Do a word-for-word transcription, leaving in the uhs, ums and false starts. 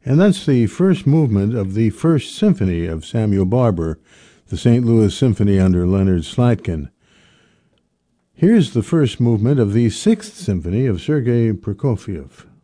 And that's the first movement of the First Symphony of Samuel Barber, the Saint Louis Symphony under Leonard Slatkin. Here's the first movement of the Sixth Symphony of Sergei Prokofiev.